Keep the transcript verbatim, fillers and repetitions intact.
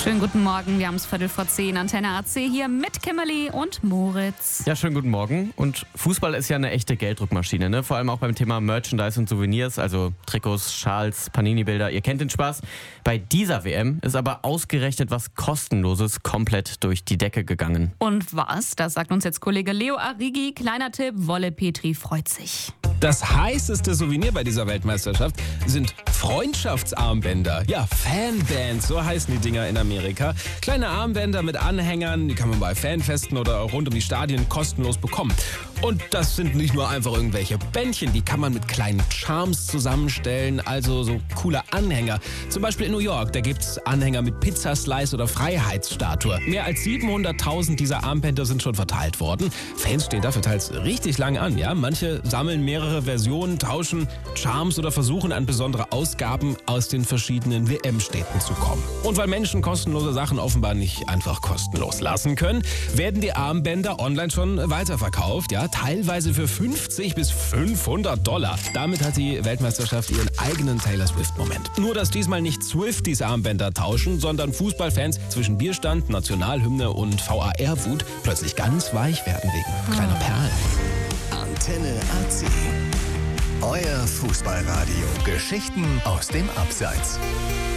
Schönen guten Morgen, wir haben es Viertel vor zehn, Antenne A C hier mit Kimberly und Moritz. Ja, schönen guten Morgen. Und Fußball ist ja eine echte Gelddruckmaschine, ne? Vor allem auch beim Thema Merchandise und Souvenirs, also Trikots, Schals, Panini-Bilder. Ihr kennt den Spaß. Bei dieser W M ist aber ausgerechnet was Kostenloses komplett durch die Decke gegangen. Und was? Das sagt uns jetzt Kollege Leo Arrighi. Kleiner Tipp, Wolle Petri freut sich. Das heißeste Souvenir bei dieser Weltmeisterschaft sind Freundschaftsarmbänder. Ja, Fanbands, so heißen die Dinger in Amerika. Kleine Armbänder mit Anhängern, die kann man bei Fanfesten oder rund um die Stadien kostenlos bekommen. Und das sind nicht nur einfach irgendwelche Bändchen, die kann man mit kleinen Charms zusammenstellen, also so coole Anhänger. Zum Beispiel in New York, da gibt's Anhänger mit Pizzaslice oder Freiheitsstatue. Mehr als siebenhunderttausend dieser Armbänder sind schon verteilt worden. Fans stehen dafür teils richtig lang an, ja. Manche sammeln mehrere Versionen, tauschen Charms oder versuchen an besondere Ausgaben aus den verschiedenen W M-Städten zu kommen. Und weil Menschen kostenlose Sachen offenbar nicht einfach kostenlos lassen können, werden die Armbänder online schon weiterverkauft, ja, teilweise für fünfzig bis fünfhundert Dollar. Damit hat die Weltmeisterschaft ihren eigenen Taylor Swift-Moment. Nur, dass diesmal nicht Swifties Armbänder tauschen, sondern Fußballfans zwischen Bierstand, Nationalhymne und V A R-Wut plötzlich ganz weich werden wegen kleiner Perlen. Antenne A C. Euer Fußballradio. Geschichten aus dem Abseits.